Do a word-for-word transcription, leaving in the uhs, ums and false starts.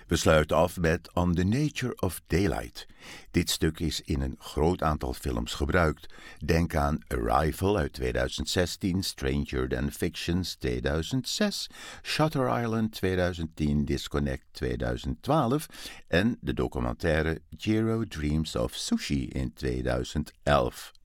We sluiten af met On the Nature of Daylight. Dit stuk is in een groot aantal films gebruikt. Denk aan Arrival uit tweeduizend zestien, Stranger Than Fictions tweeduizend zes, Shutter Island tweeduizend tien, Disconnect tweeduizend twaalf en de documentaire Jiro Dreams of Sushi in tweeduizend elf.